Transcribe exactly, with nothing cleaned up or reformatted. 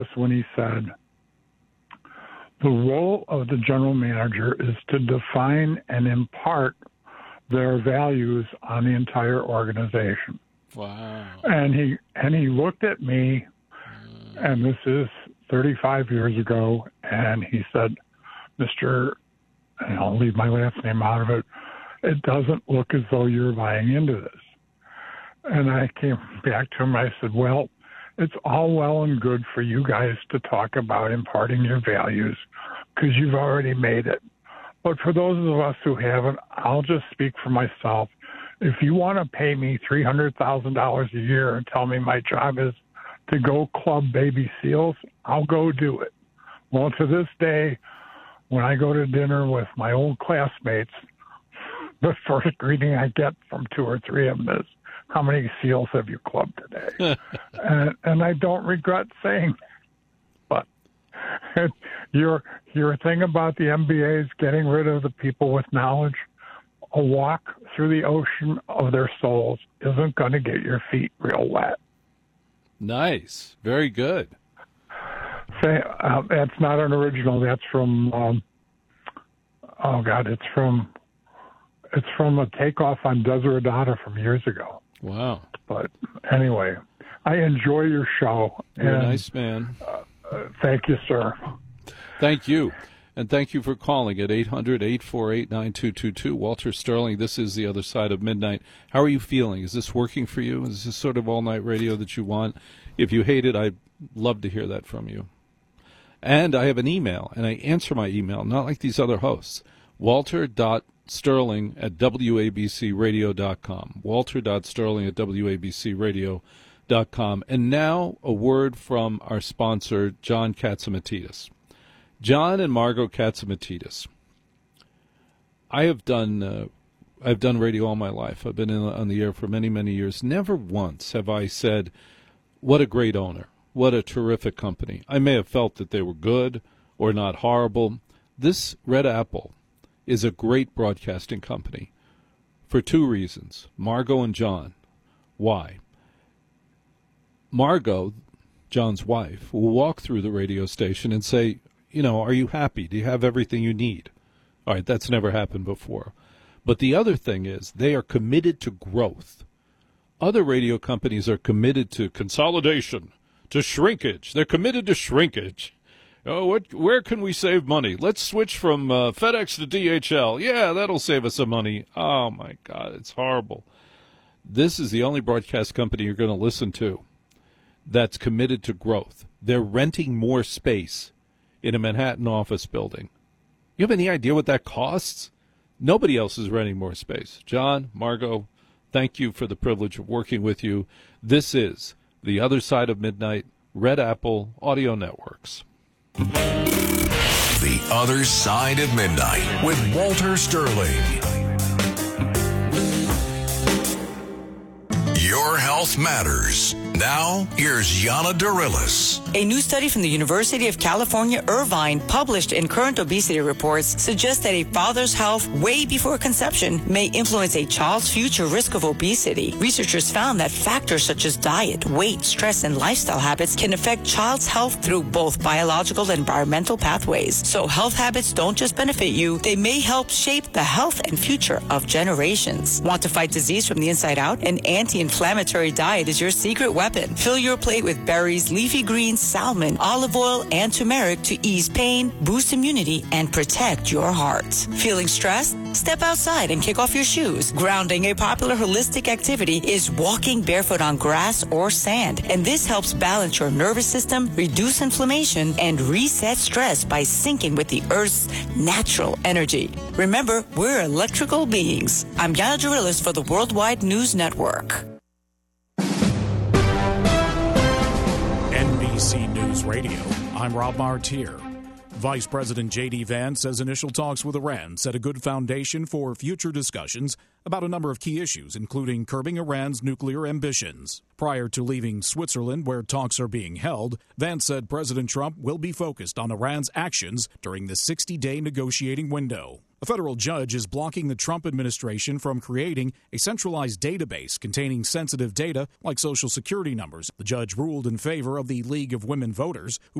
when he said, the role of the general manager is to define and impart their values on the entire organization. Wow. And he and he looked at me, and this is thirty-five years ago, and he said, Mister, and I'll leave my last name out of it, it doesn't look as though you're buying into this. And I came back to him, I said, well, it's all well and good for you guys to talk about imparting your values because you've already made it. But for those of us who haven't, I'll just speak for myself. If you want to pay me three hundred thousand dollars a year and tell me my job is to go club baby seals, I'll go do it. Well, to this day, when I go to dinner with my old classmates, the first greeting I get from two or three of them is, how many seals have you clubbed today? and, and I don't regret saying that. But your, your thing about the M B A is getting rid of the people with knowledge. A walk through the ocean of their souls isn't going to get your feet real wet. Nice. Very good. Say, uh, that's not an original. That's from, um, oh, God, it's from it's from a takeoff on Desiderata from years ago. Wow. But anyway, I enjoy your show. You're and, a nice man. Uh, uh, thank you, sir. Thank you. And thank you for calling at eight hundred, eight four eight, nine two two two. Walter Sterling, this is The Other Side of Midnight. How are you feeling? Is this working for you? Is this sort of all-night radio that you want? If you hate it, I'd love to hear that from you. And I have an email, and I answer my email, not like these other hosts. Walter.Sterling at W A B C radio dot com. Walter.Sterling at W A B C radio dot com. And now a word from our sponsor, John Catsimatidis. John and Margot Catsimatidis. I have done uh, I've done radio all my life. I've been in, on the air for many, many years. Never once have I said, what a great owner. What a terrific company. I may have felt that they were good or not horrible. This Red Apple is a great broadcasting company for two reasons. Margot and John. Why? Margot, John's wife, will walk through the radio station and say, you know, are you happy? Do you have everything you need? All right, that's never happened before. But the other thing is they are committed to growth. Other radio companies are committed to consolidation, to shrinkage. They're committed to shrinkage. Oh, what, where can we save money? Let's switch from uh, FedEx to D H L. Yeah, that'll save us some money. Oh, my God, it's horrible. This is the only broadcast company you're going to listen to that's committed to growth. They're renting more space in a Manhattan office building. You have any idea what that costs? Nobody else is renting more space. John, Margot, thank you for the privilege of working with you. This is The Other Side of Midnight, Red Apple Audio Networks. The Other Side of Midnight with Walter Sterling. Your health matters. Now, here's Yana Darilis. A new study from the University of California, Irvine, published in Current Obesity Reports, suggests that a father's health way before conception may influence a child's future risk of obesity. Researchers found that factors such as diet, weight, stress, and lifestyle habits can affect child's health through both biological and environmental pathways. So health habits don't just benefit you, they may help shape the health and future of generations. Want to fight disease from the inside out? An anti-inflammatory diet is your secret weapon. Fill your plate with berries, leafy greens, salmon, olive oil, and turmeric to ease pain, boost immunity, and protect your heart. Feeling stressed? Step outside and kick off your shoes. Grounding, a popular holistic activity, is walking barefoot on grass or sand. And this helps balance your nervous system, reduce inflammation, and reset stress by syncing with the Earth's natural energy. Remember, we're electrical beings. I'm Yana Darilis for the Worldwide News Network. N B C News Radio, I'm Rob Martier. Vice President J D. Vance says initial talks with Iran set a good foundation for future discussions about a number of key issues, including curbing Iran's nuclear ambitions. Prior to leaving Switzerland, where talks are being held, Vance said President Trump will be focused on Iran's actions during the sixty-day negotiating window. A federal judge is blocking the Trump administration from creating a centralized database containing sensitive data like Social Security numbers. The judge ruled in favor of the League of Women Voters, who